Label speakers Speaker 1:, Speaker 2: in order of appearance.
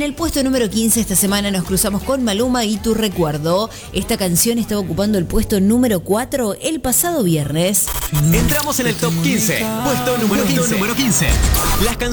Speaker 1: el puesto número 15 esta semana nos cruzamos con Maluma y Tu Recuerdo. Esta canción estaba ocupando el puesto número 4 el pasado viernes.
Speaker 2: Entramos en el top 15. Puesto número 15. Las